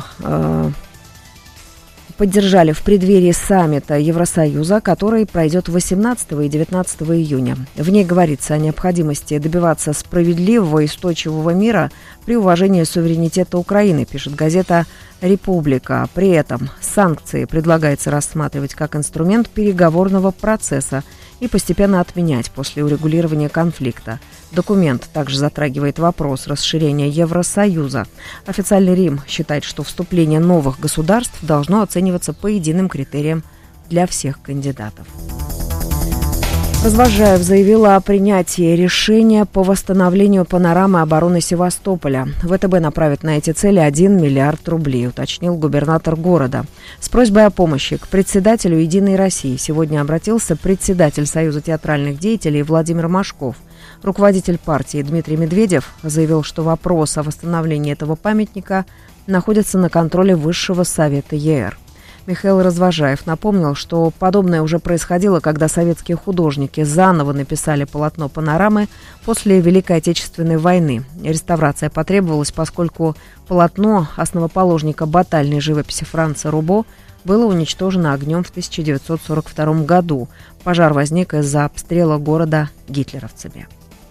поддержали в преддверии саммита Евросоюза, который пройдет 18 и 19 июня. В ней говорится о необходимости добиваться справедливого и устойчивого мира при уважении суверенитета Украины, пишет газета «Република». При этом санкции предлагается рассматривать как инструмент переговорного процесса и постепенно отменять после урегулирования конфликта. Документ также затрагивает вопрос расширения Евросоюза. Официальный Рим считает, что вступление новых государств должно оцениваться по единым критериям для всех кандидатов. Развожаев заявила о принятии решения по восстановлению панорамы обороны Севастополя. ВТБ направит на эти цели 1 миллиард рублей, уточнил губернатор города. С просьбой о помощи к председателю «Единой России» сегодня обратился председатель Союза театральных деятелей Владимир Машков. Руководитель партии Дмитрий Медведев заявил, что вопрос о восстановлении этого памятника находится на контроле Высшего Совета ЕР. Михаил Развожаев напомнил, что подобное уже происходило, когда советские художники заново написали полотно панорамы после Великой Отечественной войны. Реставрация потребовалась, поскольку полотно основоположника батальной живописи Франца Рубо было уничтожено огнем в 1942 году. Пожар возник из-за обстрела города гитлеровцами.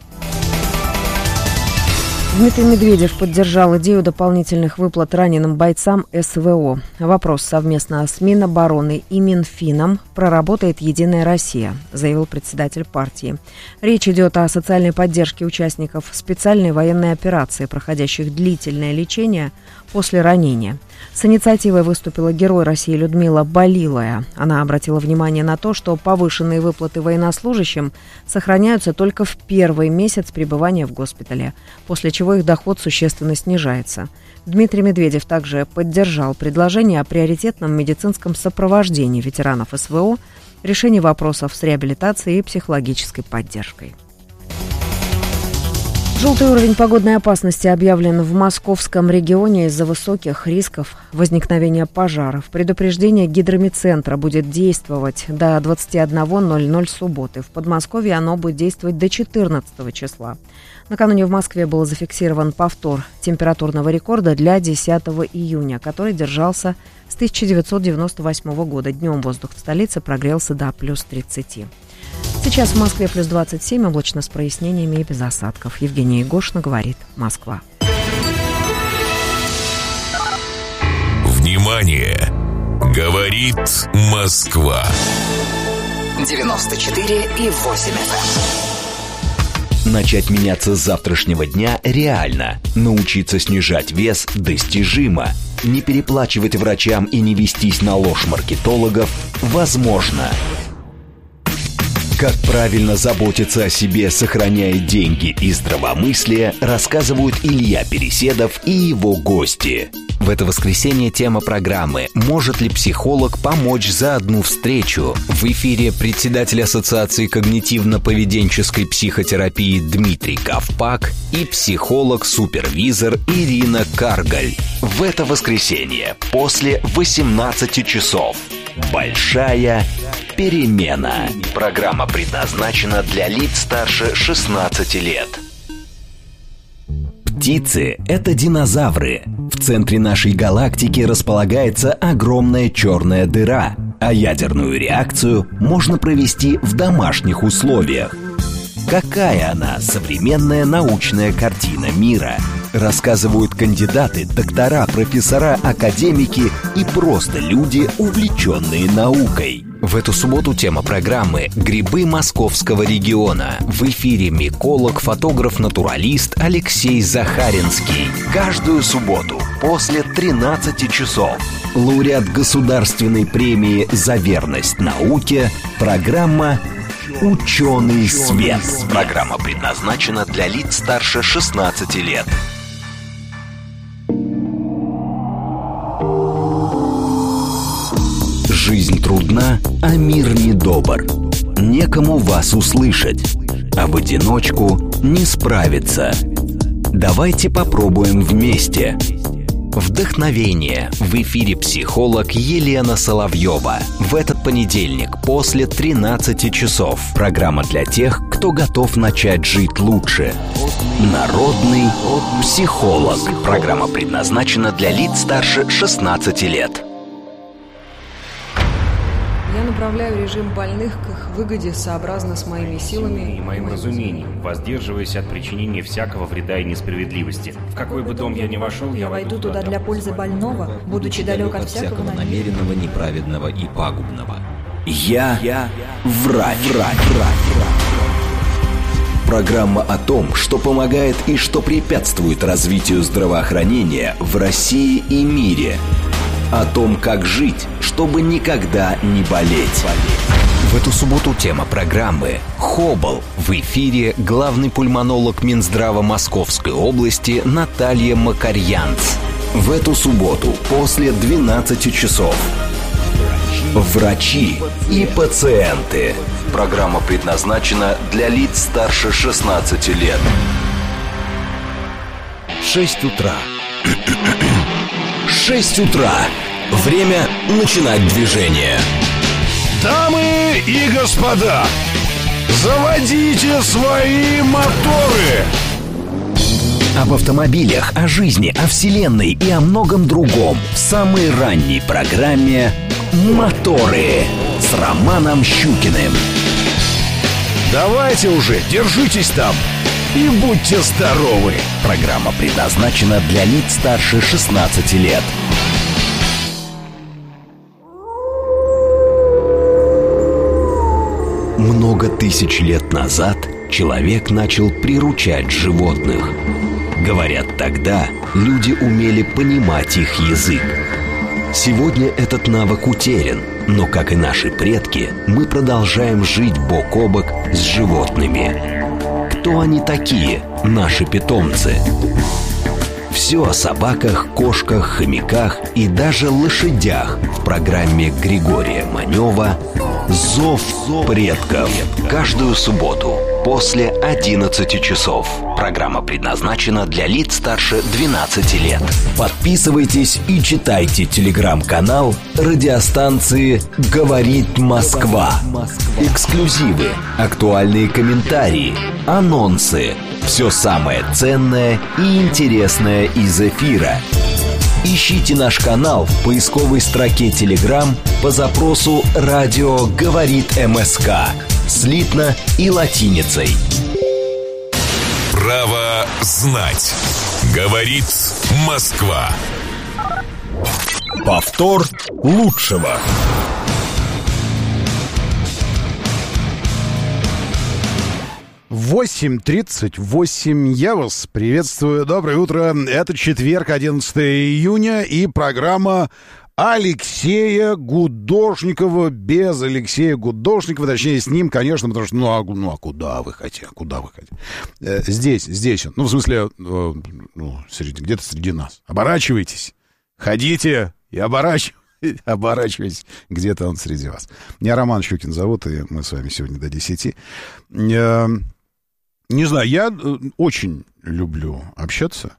Дмитрий Медведев поддержал идею дополнительных выплат раненым бойцам СВО. Вопрос совместно с Минобороны и Минфином проработает «Единая Россия», заявил председатель партии. Речь идет о социальной поддержке участников специальной военной операции, проходящих длительное лечение после ранения. С инициативой выступила герой России Людмила Болилая. Она обратила внимание на то, что повышенные выплаты военнослужащим сохраняются только в первый месяц пребывания в госпитале, после чего их доход существенно снижается. Дмитрий Медведев также поддержал предложение о приоритетном медицинском сопровождении ветеранов СВО, решении вопросов с реабилитацией и психологической поддержкой. Желтый уровень погодной опасности объявлен в московском регионе из-за высоких рисков возникновения пожаров. Предупреждение гидромедцентра будет действовать до 21:00 субботы. В Подмосковье оно будет действовать до 14 числа. Накануне в Москве был зафиксирован повтор температурного рекорда для 10 июня, который держался с 1998 года. Днем воздух в столице прогрелся до плюс 30. Сейчас в Москве плюс 27, облачно с прояснениями и без осадков. Евгения Ягушина, говорит Москва. Внимание! Говорит Москва. 94,8 FM. Начать меняться с завтрашнего дня реально. Научиться снижать вес достижимо. Не переплачивать врачам и не вестись на ложь маркетологов возможно. Как правильно заботиться о себе, сохраняя деньги и здравомыслие, рассказывают Илья Переседов и его гости. В это воскресенье тема программы «Может ли психолог помочь за одну встречу?» В эфире председатель Ассоциации когнитивно-поведенческой психотерапии Дмитрий Ковпак и психолог-супервизор Ирина Каргаль. В это воскресенье после 18 часов. Большая перемена. Программа предназначена для лиц старше 16 лет. Птицы – это динозавры. В центре нашей галактики располагается огромная черная дыра, а ядерную реакцию можно провести в домашних условиях. Какая она, современная научная картина мира? рассказывают кандидаты, доктора, профессора, академики и просто люди, увлеченные наукой. В эту субботу тема программы «Грибы московского региона». В эфире миколог, фотограф, натуралист Алексей Захаринский. Каждую субботу после 13 часов. Лауреат государственной премии «За верность науке». Программа «Ученый свет». Программа предназначена для лиц старше 16 лет. Жизнь трудна, а мир недобр. Некому вас услышать, а в одиночку не справиться. Давайте попробуем вместе. Вдохновение. В эфире психолог Елена Соловьева. В этот понедельник после 13 часов. Программа для тех, кто готов начать жить лучше. Народный психолог. Программа предназначена для лиц старше 16 лет. Я направляю режим больных к их выгоде сообразно с моими силами и моим разумением, воздерживаясь от причинения всякого вреда и несправедливости. В какой бы дом я ни вошел, я войду туда для пользы больного, будучи далек от всякого намеренного, неправедного и пагубного. Я врач. Программа о том, что помогает и что препятствует развитию здравоохранения в России и мире. О том, как жить, чтобы никогда не болеть. В эту субботу тема программы «Хобл». В эфире главный пульмонолог Минздрава Московской области Наталья Макарьянц. В эту субботу после 12 часов. Врачи и пациенты. Программа предназначена для лиц старше 16 лет. 6 утра. 6 утра. Время начинать движение. Дамы и господа, заводите свои моторы. Об автомобилях, о жизни, о вселенной и о многом другом в самой ранней программе «Моторы» с Романом Щукиным. Давайте уже, держитесь там и будьте здоровы. Программа предназначена для лиц старше 16 лет. Много тысяч лет назад человек начал приручать животных. Говорят, тогда люди умели понимать их язык. Сегодня этот навык утерян, но, как и наши предки, мы продолжаем жить бок о бок с животными. Кто они такие, наши питомцы? Все о собаках, кошках, хомяках и даже лошадях в программе Григория Манева «Зов предков». Каждую субботу после 11 часов. Программа предназначена для лиц старше 12 лет. Подписывайтесь и читайте телеграм-канал радиостанции «Говорит Москва». Эксклюзивы, актуальные комментарии, анонсы. Все самое ценное и интересное из эфира. Ищите наш канал в поисковой строке Telegram по запросу «Радио говорит МСК» слитно и латиницей. Право знать. Говорит Москва. Повтор лучшего. 8:38. Я вас приветствую. Доброе утро. Это четверг, 11 июня, и программа Алексея Гудошникова без Алексея Гудошникова, точнее, с ним, конечно, потому что, а куда вы хотите, Здесь он, в смысле, где-то среди нас. Оборачивайтесь, ходите и оборачивайтесь, где-то он среди вас. Меня Роман Щукин зовут, и мы с вами сегодня до 10. Не знаю, я очень люблю общаться.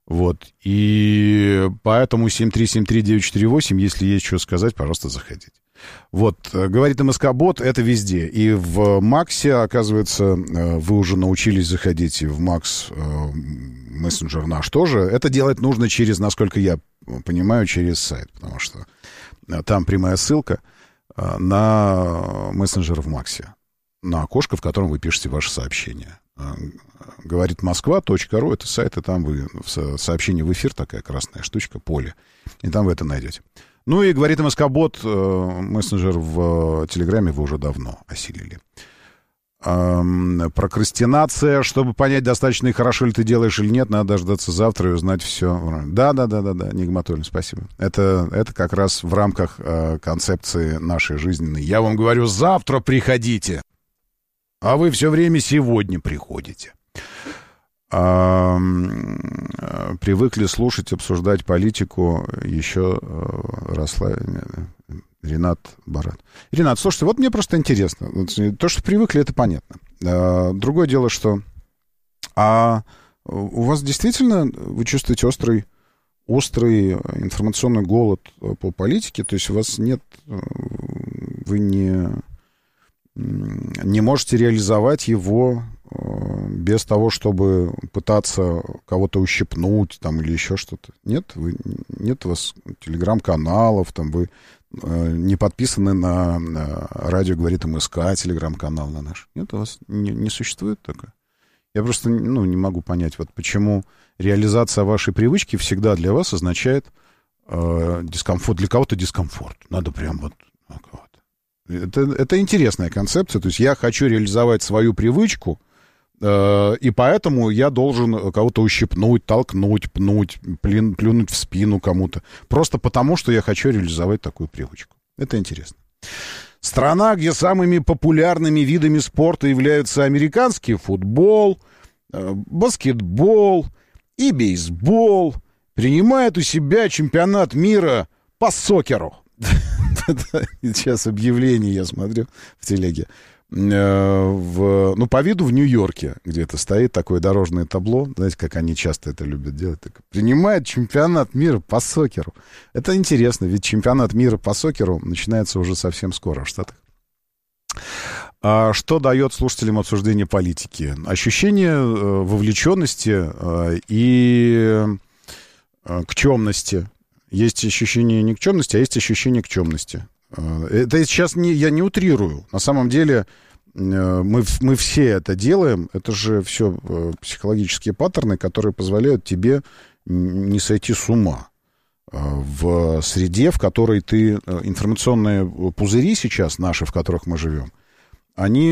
И поэтому 7373948, если есть что сказать, пожалуйста, заходите. Говорит МСК-бот, это везде. И в Максе, оказывается, вы уже научились заходить, и в Макс мессенджер наш тоже. Это делать нужно через, насколько я понимаю, через сайт, потому что там прямая ссылка на мессенджер в Максе, на окошко, в котором вы пишете ваше сообщение. говорит Москва.ру, это сайт, и там вы в сообщении в эфир такая красная штучка, поле, и там вы это найдете. Ну и говорит МСК-бот, мессенджер в Телеграме вы уже давно осилили. Прокрастинация, чтобы понять, достаточно и хорошо ли ты делаешь или нет, надо дождаться завтра и узнать все. Да, Нигматуллин, спасибо. Это как раз в рамках концепции нашей жизненной. Я вам говорю, завтра приходите, а вы все время сегодня приходите. Привыкли слушать, обсуждать политику, еще росла... Ренат Барат. Ренат, слушайте, вот мне просто интересно. То, что привыкли, это понятно. Другое дело, что... А у вас действительно, вы чувствуете острый информационный голод по политике? То есть у вас нет... Вы не можете реализовать его без того, чтобы пытаться кого-то ущипнуть там, или еще что-то? Нет? Нет у вас телеграм-каналов, там вы... не подписаны на радио «Говорит МСК», телеграм-канал на наш. Нет, у вас не существует такое? Я просто не могу понять, вот почему реализация вашей привычки всегда для вас означает дискомфорт. Для кого-то дискомфорт. Надо прям вот... Это интересная концепция. То есть я хочу реализовать свою привычку, и поэтому я должен кого-то ущипнуть, толкнуть, пнуть, плюнуть в спину кому-то. Просто потому, что я хочу реализовать такую привычку. Это интересно. Страна, где самыми популярными видами спорта являются американский футбол, баскетбол и бейсбол, принимает у себя чемпионат мира по сокеру. Сейчас объявление я смотрю в телеге. По виду в Нью-Йорке, где это стоит, такое дорожное табло. Знаете, как они часто это любят делать? Так, принимает чемпионат мира по сокеру. Это интересно, ведь чемпионат мира по сокеру начинается уже совсем скоро в Штатах. Что дает слушателям обсуждение политики? Ощущение вовлеченности и кчемности. Есть ощущение никчемности, а есть ощущение кчемности. Это сейчас я не утрирую. На самом деле мы все это делаем. Это же все психологические паттерны, которые позволяют тебе не сойти с ума в среде, в которой ты... Информационные пузыри сейчас, наши, в которых мы живем, они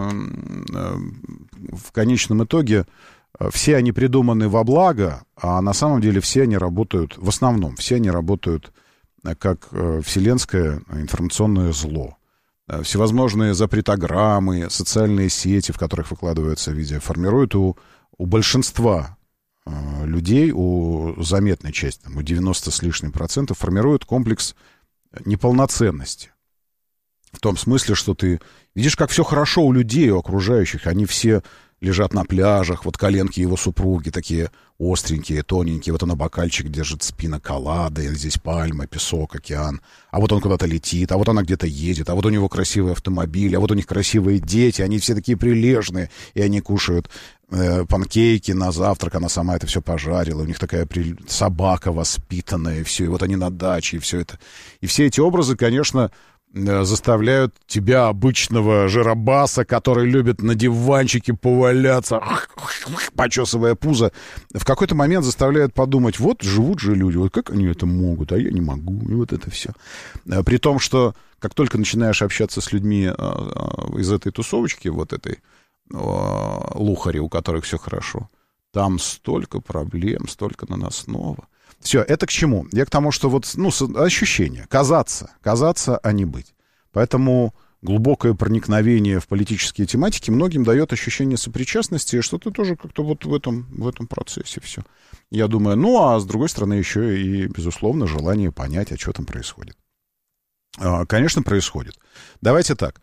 в конечном итоге... Все они придуманы во благо, а на самом деле все они работают... В основном все они работают как вселенское информационное зло. Всевозможные запретограммы, социальные сети, в которых выкладываются видео, формируют у большинства людей, у заметной части, у 90 с лишним процентов, формируют комплекс неполноценности. В том смысле, что ты видишь, как все хорошо у людей, у окружающих, они все... лежат на пляжах, вот коленки его супруги такие остренькие, тоненькие, вот она бокальчик держит с пиноколадой, здесь пальма, песок, океан, а вот он куда-то летит, а вот она где-то едет, а вот у него красивый автомобиль, а вот у них красивые дети, они все такие прилежные, и они кушают панкейки на завтрак, она сама это все пожарила, у них такая собака воспитанная, и все, и вот они на даче, и все это. И все эти образы, конечно, заставляют тебя, обычного жиробаса, который любит на диванчике поваляться, почесывая пузо, в какой-то момент заставляют подумать, вот живут же люди, вот как они это могут, а я не могу, и вот это все. При том, что как только начинаешь общаться с людьми из этой тусовочки, вот этой лухари, у которых все хорошо, там столько проблем, столько наносного. Все, это к чему? Я к тому, что вот, ощущение, казаться, а не быть. Поэтому глубокое проникновение в политические тематики многим дает ощущение сопричастности, что ты тоже как-то вот в этом процессе все. Я думаю, а с другой стороны еще и, безусловно, желание понять, а что там происходит. Конечно, происходит. Давайте так.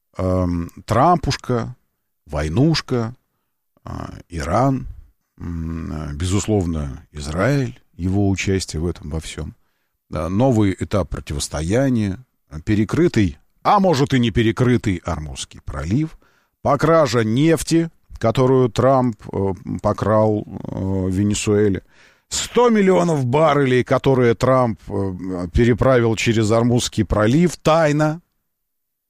Трампушка, войнушка, Иран, безусловно, Израиль, его участие в этом во всем. Новый этап противостояния, перекрытый, а может и не перекрытый Ормузский пролив, покража нефти, которую Трамп покрал в Венесуэле, 100 миллионов баррелей, которые Трамп переправил через Ормузский пролив тайно,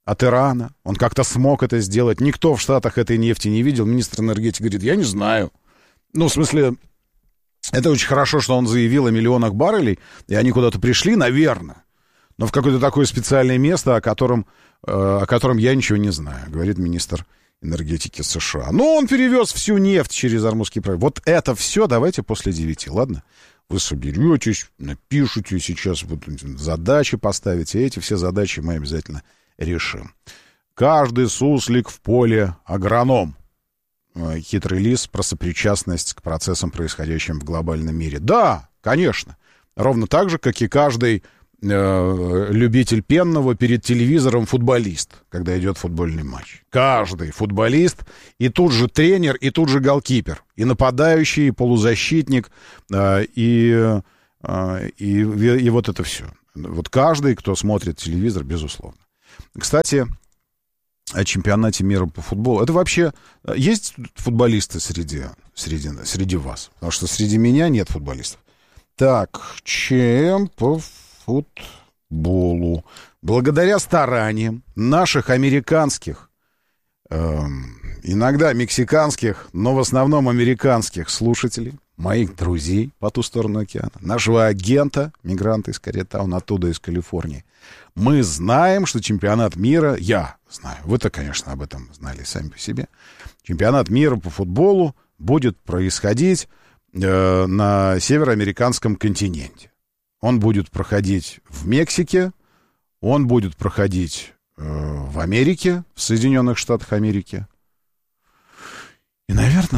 от Ирана. Он как-то смог это сделать. Никто в Штатах этой нефти не видел. Министр энергетики говорит, я не знаю. Ну, в смысле, это очень хорошо, что он заявил о миллионах баррелей, и они куда-то пришли, наверное. Но в какое-то такое специальное место, о котором я ничего не знаю, говорит министр энергетики США. Но он перевез всю нефть через Ормузский пролив. Вот это все давайте после 9, ладно? Вы соберетесь, напишите сейчас, вот, задачи поставите. Эти все задачи мы обязательно решим. Каждый суслик в поле агроном. Хитрый лис про сопричастность к процессам, происходящим в глобальном мире. Да, конечно. Ровно так же, как и каждый любитель пенного перед телевизором футболист, когда идет футбольный матч. Каждый футболист, и тут же тренер, и тут же голкипер, и нападающий, и полузащитник, и вот это все. Вот каждый, кто смотрит телевизор, безусловно. Кстати, о чемпионате мира по футболу. Это вообще... Есть футболисты среди вас? Потому что среди меня нет футболистов. Так, чем по футболу? Благодаря стараниям наших американских, иногда мексиканских, но в основном американских слушателей, моих друзей по ту сторону океана, нашего агента, мигранта из Корриэтауна, оттуда, из Калифорнии, мы знаем, что чемпионат мира, я знаю, вы-то, конечно, об этом знали сами по себе, чемпионат мира по футболу будет происходить на североамериканском континенте. Он будет проходить в Мексике, он будет проходить в Америке, в Соединенных Штатах Америки, и, наверное,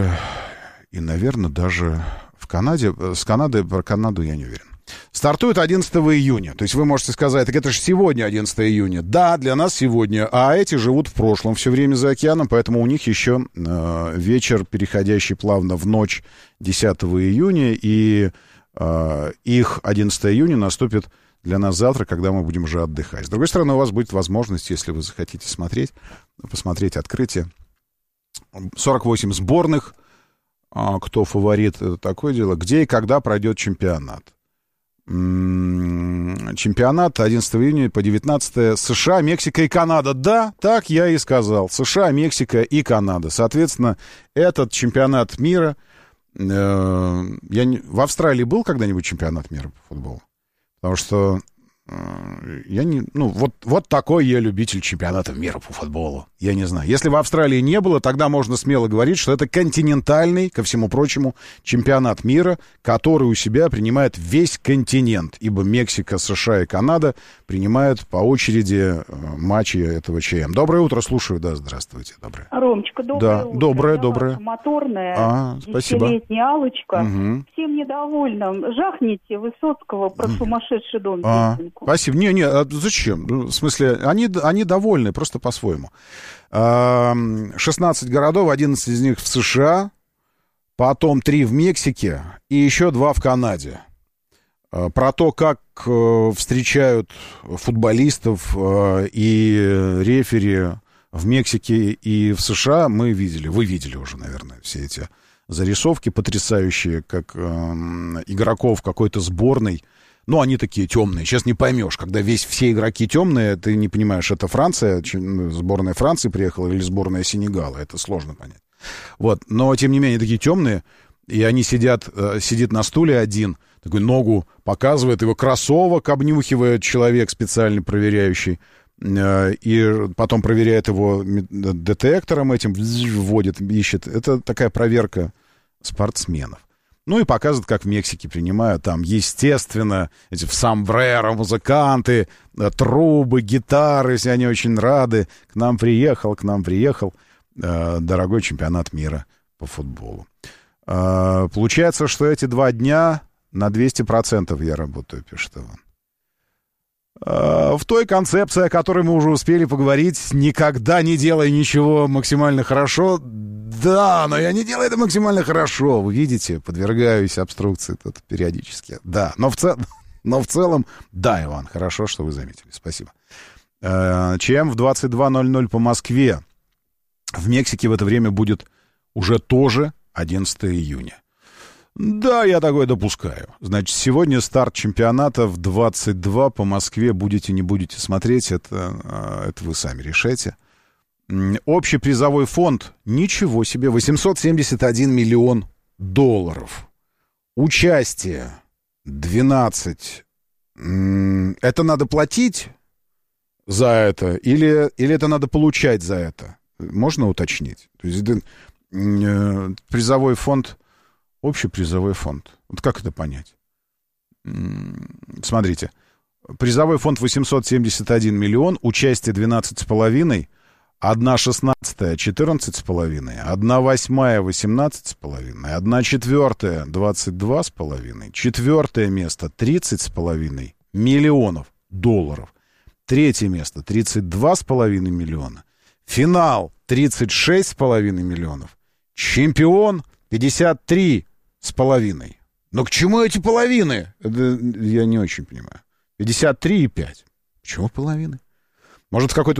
даже в Канаде. С Канадой, про Канаду я не уверен. Стартует 11 июня. То есть вы можете сказать, так это же сегодня 11 июня. Да, для нас сегодня. А эти живут в прошлом все время за океаном, поэтому у них еще вечер, переходящий плавно в ночь 10 июня. И их 11 июня наступит для нас завтра, когда мы будем уже отдыхать. С другой стороны, у вас будет возможность, если вы захотите посмотреть открытие. 48 сборных. Кто фаворит, это такое дело. Где и когда пройдет чемпионат? Чемпионат 11 июня по 19 США, Мексика и Канада. Да, так я и сказал. США, Мексика и Канада. Соответственно, этот чемпионат мира... В Австралии был когда-нибудь чемпионат мира по футболу? Потому что... Вот такой я любитель чемпионата мира по футболу. Я не знаю. Если в Австралии не было, тогда можно смело говорить, что это континентальный, ко всему прочему, чемпионат мира, который у себя принимает весь континент. Ибо Мексика, США и Канада принимают по очереди матчи этого ЧМ. Доброе утро, слушаю. Да, здравствуйте. Доброе. Ромочка, доброе утро. Доброе. Моторная, спасибо. 10-летняя Аллочка. Угу. Всем недовольным. Жахните Высоцкого про сумасшедший дом. Спасибо. Зачем? В смысле, они довольны, просто по-своему. 16 городов, 11 из них в США, потом 3 в Мексике и еще 2 в Канаде. Про то, как встречают футболистов и рефери в Мексике и в США, мы видели. Вы видели уже, наверное, все эти зарисовки потрясающие, как игроков какой-то сборной. Ну, они такие темные. Сейчас не поймешь, когда все игроки темные, ты не понимаешь, это Франция, сборная Франции приехала или сборная Сенегала. Это сложно понять. Вот. Но, тем не менее, такие темные, и они сидит на стуле один, такой ногу показывает, его кроссовок обнюхивает человек специально проверяющий, и потом проверяет его детектором этим, вводит, ищет. Это такая проверка спортсменов. Ну и показывают, как в Мексике принимают. Там, естественно, эти в сомбреро музыканты, трубы, гитары, все они очень рады. К нам приехал дорогой чемпионат мира по футболу. Получается, что эти 2 дня на 200% я работаю, пишет Иван. В той концепции, о которой мы уже успели поговорить, никогда не делай ничего максимально хорошо. Да, но я не делаю это максимально хорошо. Вы видите, подвергаюсь обструкции тут периодически. Да, но в целом, да, Иван, хорошо, что вы заметили. Спасибо. ЧМ в 22:00 по Москве. В Мексике в это время будет уже тоже 11 июня. Да, я такое допускаю. Значит, сегодня старт чемпионата в 22 по Москве. Будете, не будете смотреть, это вы сами решайте. Общий призовой фонд, ничего себе, 871 миллион долларов. Участие 12. Это надо платить за это или это надо получать за это? Можно уточнить? То есть призовой фонд, общий призовой фонд. Вот как это понять? Смотрите. Призовой фонд 871 миллион, участие 12,5, 1/16 14,5, 1/8 18,5, 1/4 22,5, 4 место 30,5 миллионов долларов, 3 место 32,5 миллиона, финал 36,5 миллионов, чемпион 53,5. Но к чему эти половины? Это я не очень понимаю. 53,5. Почему половины? Может, в какой-то